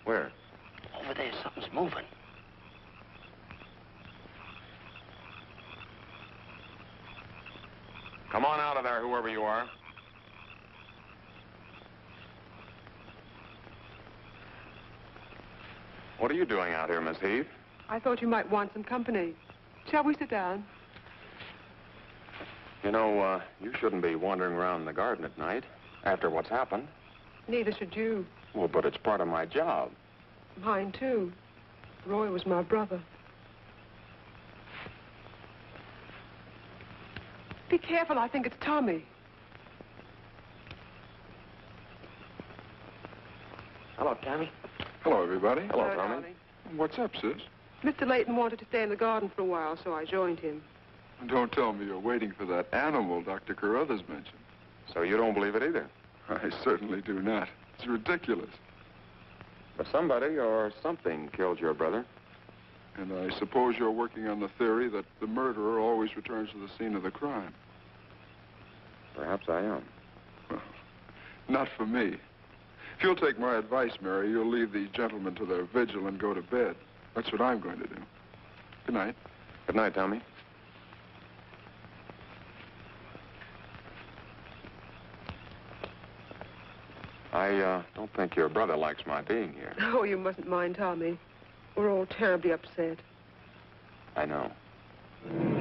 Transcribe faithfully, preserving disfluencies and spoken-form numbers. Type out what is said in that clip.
Where? Over there, something's moving. Come on out of there, whoever you are. What are you doing out here, Miss Heath? I thought you might want some company. Shall we sit down? You know, uh, you shouldn't be wandering around the garden at night after what's happened. Neither should you. Well, but it's part of my job. Mine, too. Roy was my brother. Be careful, I think it's Tommy. Hello, Tommy. Hello, everybody. Hello, Hello, Tommy. darling. What's up, sis? Mister Layton wanted to stay in the garden for a while, so I joined him. Don't tell me you're waiting for that animal Doctor Carruthers mentioned. So you don't believe it either? I certainly do not. It's ridiculous. But somebody or something killed your brother. And I suppose you're working on the theory that the murderer always returns to the scene of the crime. Perhaps I am. Well, not for me. If you'll take my advice, Mary, you'll leave these gentlemen to their vigil and go to bed. That's what I'm going to do. Good night. Good night, Tommy. I, uh, don't think your brother likes my being here. Oh, you mustn't mind Tommy. We're all terribly upset. I know.